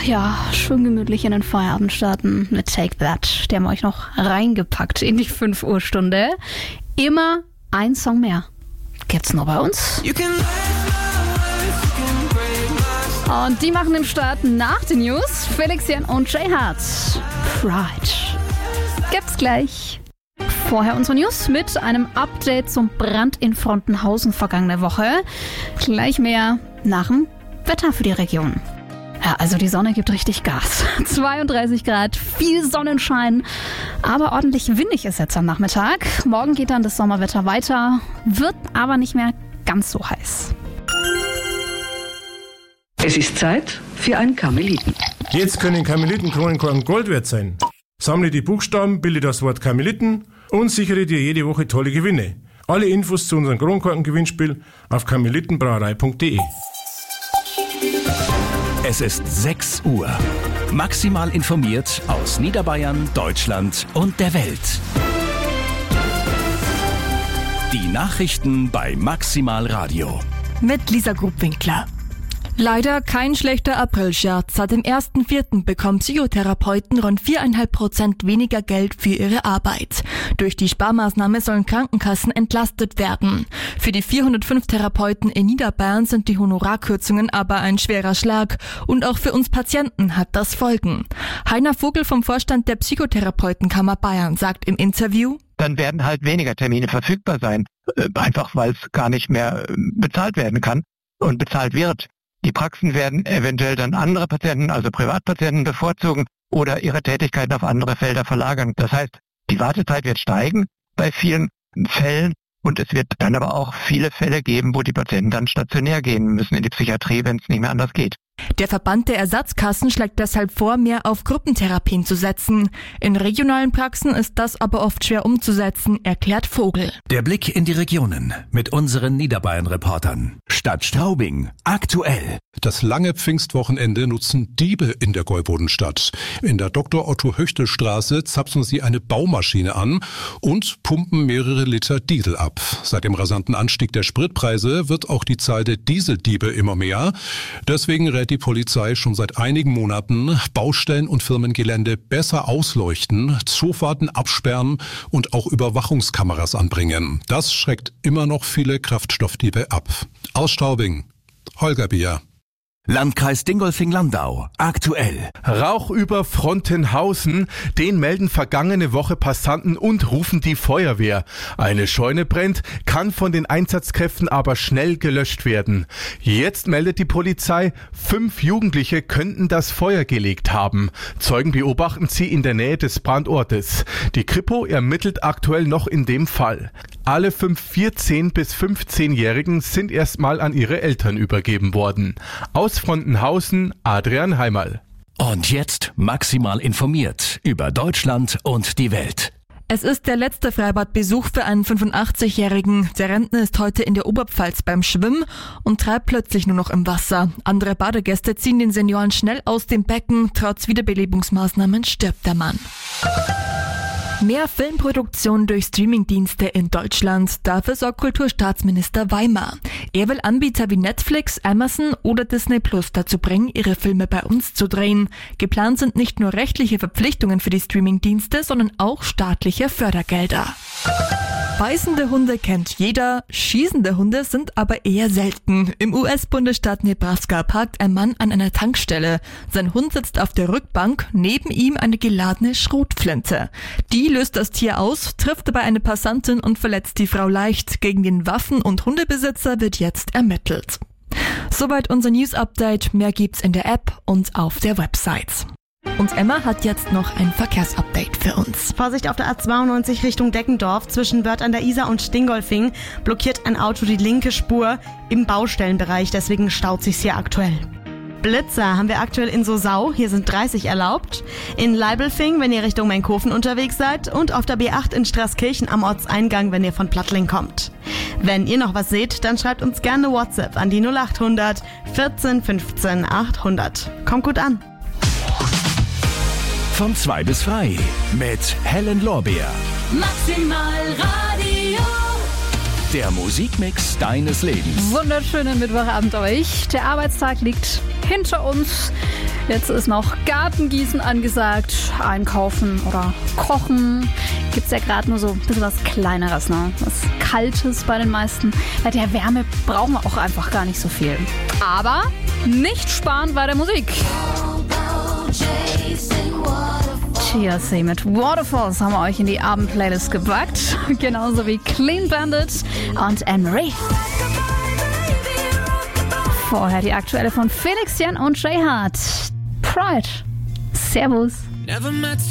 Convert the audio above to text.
ja, schön gemütlich in den Feierabend starten mit Take That. Der haben wir euch noch reingepackt in die 5 Uhr Stunde. Immer ein Song mehr. Gibt's nur bei uns. Und die machen den Start nach den News. Felix Jan und Jay Hart. Pride. Gibt's gleich. Vorher unsere News mit einem Update zum Brand in Frontenhausen vergangene Woche. Gleich mehr nach dem Wetter für die Region. Ja, also die Sonne gibt richtig Gas. 32 Grad, viel Sonnenschein, aber ordentlich windig ist jetzt am Nachmittag. Morgen geht dann das Sommerwetter weiter, wird aber nicht mehr ganz so heiß. Es ist Zeit für einen Karmeliten. Jetzt können Karmelitenkronenkorken Gold wert sein. Sammle die Buchstaben, bilde das Wort Karmeliten und sichere dir jede Woche tolle Gewinne. Alle Infos zu unserem Kronkorken-Gewinnspiel auf karmelitenbrauerei.de. Es ist 6 Uhr. Maximal informiert aus Niederbayern, Deutschland und der Welt. Die Nachrichten bei Maximal Radio. Mit Lisa Grubwinkler. Leider kein schlechter Aprilscherz. Seit dem 1.4. bekommen Psychotherapeuten rund 4,5% weniger Geld für ihre Arbeit. Durch die Sparmaßnahme sollen Krankenkassen entlastet werden. Für die 405 Therapeuten in Niederbayern sind die Honorarkürzungen aber ein schwerer Schlag. Und auch für uns Patienten hat das Folgen. Heiner Vogel vom Vorstand der Psychotherapeutenkammer Bayern sagt im Interview: Dann werden halt weniger Termine verfügbar sein. Einfach weil es gar nicht mehr bezahlt werden kann und bezahlt wird. Die Praxen werden eventuell dann andere Patienten, also Privatpatienten, bevorzugen oder ihre Tätigkeiten auf andere Felder verlagern. Das heißt, die Wartezeit wird steigen bei vielen Fällen und es wird dann aber auch viele Fälle geben, wo die Patienten dann stationär gehen müssen in die Psychiatrie, wenn es nicht mehr anders geht. Der Verband der Ersatzkassen schlägt deshalb vor, mehr auf Gruppentherapien zu setzen. In regionalen Praxen ist das aber oft schwer umzusetzen, erklärt Vogel. Der Blick in die Regionen mit unseren Niederbayern-Reportern. Stadt Straubing, aktuell. Das lange Pfingstwochenende nutzen Diebe in der Gäubodenstadt. In der Dr.-Otto-Höchtel-Straße zapfen sie eine Baumaschine an und pumpen mehrere Liter Diesel ab. Seit dem rasanten Anstieg der Spritpreise wird auch die Zahl der Dieseldiebe immer mehr. Deswegen rät die Polizei schon seit einigen Monaten, Baustellen und Firmengelände besser ausleuchten, Zufahrten absperren und auch Überwachungskameras anbringen. Das schreckt immer noch viele Kraftstoffdiebe ab. Aus Straubing, Holger Bier. Landkreis Dingolfing-Landau, aktuell. Rauch über Frontenhausen, den melden vergangene Woche Passanten und rufen die Feuerwehr. Eine Scheune brennt, kann von den Einsatzkräften aber schnell gelöscht werden. Jetzt meldet die Polizei, 5 Jugendliche könnten das Feuer gelegt haben. Zeugen beobachten sie in der Nähe des Brandortes. Die Kripo ermittelt aktuell noch in dem Fall. Alle 5 14- bis 15-Jährigen sind erstmal an ihre Eltern übergeben worden. Aus Frontenhausen, Adrian Heimerl. Und jetzt maximal informiert über Deutschland und die Welt. Es ist der letzte Freibadbesuch für einen 85-Jährigen. Der Rentner ist heute in der Oberpfalz beim Schwimmen und treibt plötzlich nur noch im Wasser. Andere Badegäste ziehen den Senioren schnell aus dem Becken. Trotz Wiederbelebungsmaßnahmen stirbt der Mann. Mehr Filmproduktion durch Streamingdienste in Deutschland. Dafür sorgt Kulturstaatsminister Weimer. Er will Anbieter wie Netflix, Amazon oder Disney Plus dazu bringen, ihre Filme bei uns zu drehen. Geplant sind nicht nur rechtliche Verpflichtungen für die Streamingdienste, sondern auch staatliche Fördergelder. Beißende Hunde kennt jeder, schießende Hunde sind aber eher selten. Im US-Bundesstaat Nebraska parkt ein Mann an einer Tankstelle. Sein Hund sitzt auf der Rückbank, neben ihm eine geladene Schrotflinte. Die löst das Tier aus, trifft dabei eine Passantin und verletzt die Frau leicht. Gegen den Waffen- und Hundebesitzer wird jetzt ermittelt. Soweit unser News-Update. Mehr gibt's in der App und auf der Website. Und Emma hat jetzt noch ein Verkehrsupdate für uns. Vorsicht auf der A92 Richtung Deckendorf. Zwischen Wörth an der Isar und Dingolfing blockiert ein Auto die linke Spur im Baustellenbereich. Deswegen staut sich's hier aktuell. Blitzer haben wir aktuell in Sosau. Hier sind 30 erlaubt. In Leibelfing, wenn ihr Richtung Mainkofen unterwegs seid. Und auf der B8 in Straßkirchen am Ortseingang, wenn ihr von Plattling kommt. Wenn ihr noch was seht, dann schreibt uns gerne WhatsApp an die 0800 14 15 800. Kommt gut an. Von 2 bis frei mit Helen Lorbeer. Maximal Radio. Der Musikmix deines Lebens. Wunderschönen Mittwochabend euch. Der Arbeitstag liegt hinter uns. Jetzt ist noch Gartengießen angesagt, einkaufen oder kochen. Gibt's ja gerade nur so ein bisschen was Kleineres, ne? Was Kaltes bei den meisten. Bei der Wärme brauchen wir auch einfach gar nicht so viel. Aber nicht sparen bei der Musik. TLC mit Waterfalls haben wir euch in die Abendplaylist gepackt. Genauso wie Clean Bandit und Anne-Marie. Vorher die aktuelle von Felix Jan und Jay Hart. Pride. Servus.